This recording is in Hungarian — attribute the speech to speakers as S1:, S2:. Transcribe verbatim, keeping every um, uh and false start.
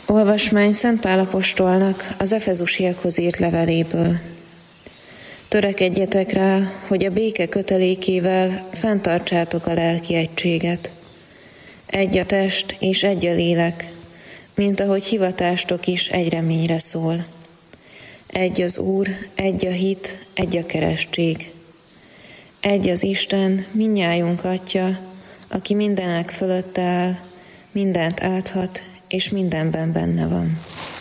S1: Olvasmány Szent Pál apostolnak az Efezusiakhoz írt leveléből. Törekedjetek rá, hogy a béke kötelékével fenntartsátok a lelki egységet. Egy a test és egy a lélek, mint ahogy hivatástok is egy reményre szól. Egy az Úr, egy a hit, egy a keresztség. Egy az Isten, mindnyájunk Atya, aki mindenek fölött áll, mindent áthat, és mindenben benne van.